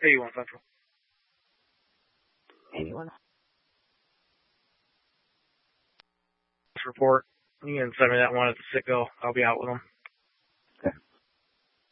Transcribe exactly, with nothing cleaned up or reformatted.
eighty-one Central. eighty-one. Report. You can send me that one at the Citgo. I'll be out with them.